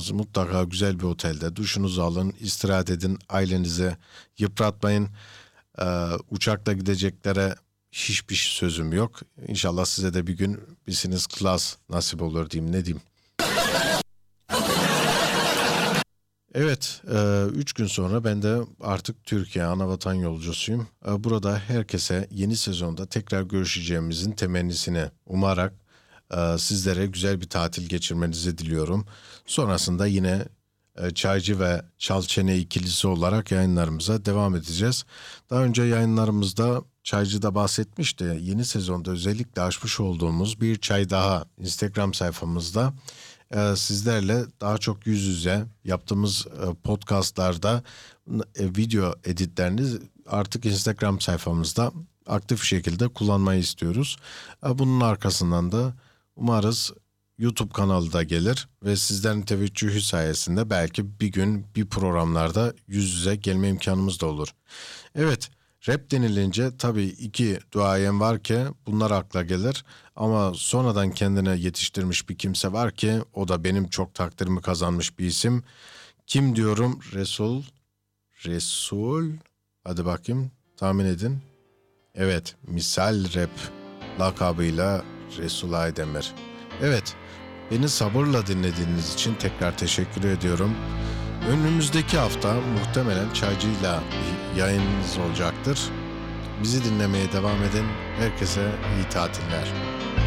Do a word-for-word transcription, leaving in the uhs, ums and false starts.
yapıyorsanız mutlaka güzel bir otelde duşunuzu alın, istirahat edin, ailenize yıpratmayın. Ee, uçakla gideceklere hiçbir sözüm yok. İnşallah size de bir gün business class nasip olur diyeyim, ne diyeyim. Evet, e, üç gün sonra ben de artık Türkiye anavatan yolcusuyum. E, burada herkese yeni sezonda tekrar görüşeceğimizin temennisini umarak e, sizlere güzel bir tatil geçirmenizi diliyorum. Sonrasında yine e, Çaycı ve Çalçene ikilisi olarak yayınlarımıza devam edeceğiz. Daha önce yayınlarımızda Çaycı'da bahsetmişti. Yeni sezonda özellikle açmış olduğumuz bir çay daha Instagram sayfamızda. Ee, sizlerle daha çok yüz yüze yaptığımız e, podcastlarda e, video editlerini artık Instagram sayfamızda aktif şekilde kullanmayı istiyoruz. E, bunun arkasından da umarız YouTube kanalı da gelir ve sizlerin teveccühü sayesinde belki bir gün bir programlarda yüz yüze gelme imkanımız da olur. Evet. Rap denilince tabii iki duayen var ki bunlar akla gelir ama sonradan kendine yetiştirmiş bir kimse var ki o da benim çok takdirimi kazanmış bir isim. Kim diyorum? Resul. Resul. Hadi bakayım tahmin edin. Evet, Misal Rap lakabıyla Resul Aydemir. Evet, beni sabırla dinlediğiniz için tekrar teşekkür ediyorum. Önümüzdeki hafta muhtemelen Çaycı'yla bir yayınımız olacaktır. Bizi dinlemeye devam edin. Herkese iyi tatiller.